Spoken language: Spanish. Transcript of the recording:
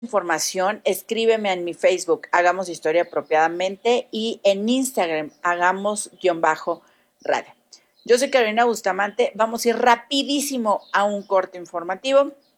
información, escríbeme en mi Facebook, Hagamos Historia Apropiadamente, y en Instagram, Hagamos-radio. Yo soy Carolina Bustamante, vamos a ir rapidísimo a un corte informativo